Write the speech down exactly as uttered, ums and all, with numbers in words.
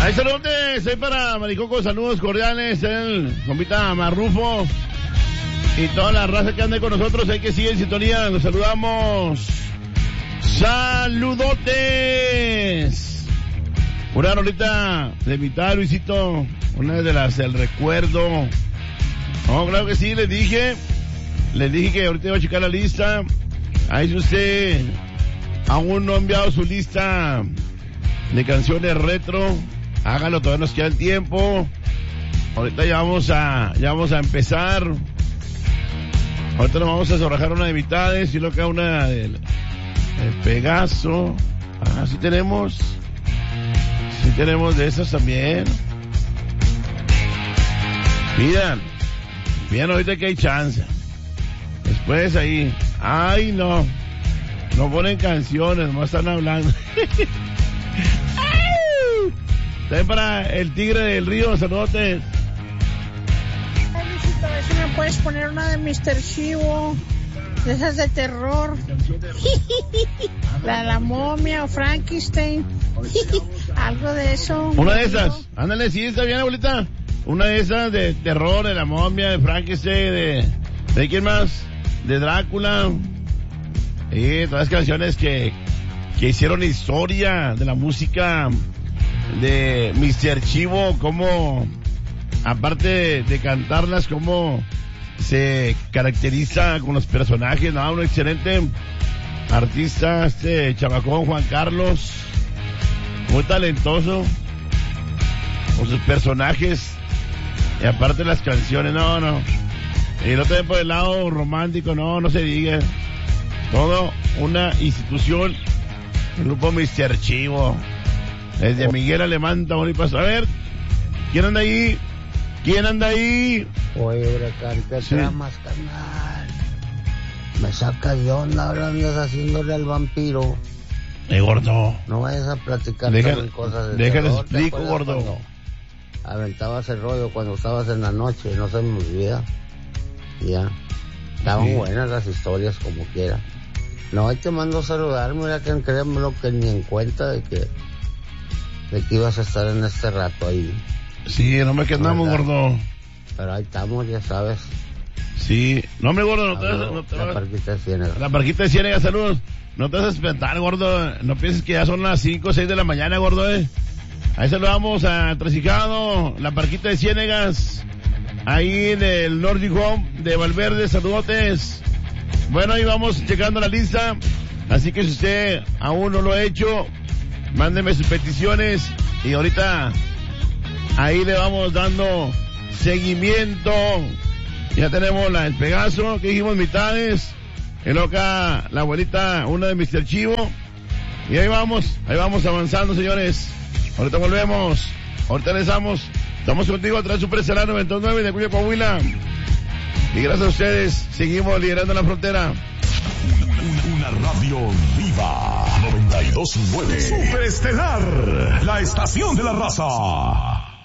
Hay saludos, soy para Maricoco, saludos cordiales, el compita Marrufo y toda la raza que anda con nosotros, hay que sigue en sintonía, los saludamos. Saludotes. Una rolita de mitad, Luisito, una de las del recuerdo. No, claro que sí, les dije, les dije que ahorita iba a checar la lista. Ahí si usted aún no ha enviado su lista de canciones retro, hágalo, todavía nos queda el tiempo. Ahorita ya vamos a, ya vamos a empezar. Ahorita nos vamos a zorrajar una de mitades y luego queda una del, del Pegaso. Ah, sí tenemos. Sí tenemos de esas también. Miren, miren ahorita que hay chance. Después ahí, ay no, no ponen canciones, no están hablando. También para el Tigre del Río, saludotes. Ay, Luisito, a ver si me puedes poner una de mister Chivo, de esas de terror. La de la momia o Frankenstein. Algo de eso. Una de esas, ándale, sí, está bien, abuelita. Una de esas de terror, de la momia, de Frankenstein, de... ¿De quién más? De Drácula. Y todas las canciones que, que hicieron historia de la música de mister Chivo, como aparte de, de cantarlas, como se caracteriza con los personajes, ¿no? Un excelente artista, este chabacón Juan Carlos, muy talentoso con sus personajes y aparte las canciones, no, no. Y no te por el lado romántico, no, no se diga. Todo una institución, el grupo mister Chivo. Desde Miguel Alemán, Tamaulipas. A ver, ¿quién anda ahí? ¿Quién anda ahí? Oye, Huracán, ¿qué sí. tramas, carnal? Me sacas de onda, ahora andas haciéndole al vampiro. Eh, gordo. No vayas a platicar Deja, también cosas de déjale terror. explico, gordo. Aventabas el rollo cuando estabas en la noche, no se me olvida. Ya. Estaban Sí. buenas las historias como quiera. No, ahí te mando a saludar, mira que créemelo que ni en cuenta de que de que ibas a estar en este rato ahí. Sí, no me quedamos, gordo. Pero ahí estamos, ya sabes. Sí, no me gordo, no te vas, no te La vas. Parquita de Ciénaga. La Parquita de Ciénaga, saludos. No te vas a espantar, gordo. No pienses que ya son las cinco o seis de la mañana, gordo, eh. Ahí saludamos a Trasicado, la Parquita de Ciénegas. Ahí en el Nordic Home de Valverde, saludotes. Bueno, ahí vamos checando la lista. Así que si usted aún no lo ha hecho, mándeme sus peticiones y ahorita ahí le vamos dando seguimiento. Ya tenemos la del Pegaso, que dijimos mitades. Y loca la abuelita, una de mister Chivo. Y ahí vamos, ahí vamos avanzando, señores. Ahorita volvemos. Ahorita les damos. Estamos contigo a través de Super Estelar noventa y nueve de Cuyo, Coahuila. Y gracias a ustedes, seguimos liderando la frontera. Una radio viva. noventa y dos punto nueve. Super Estelar, la estación de la raza.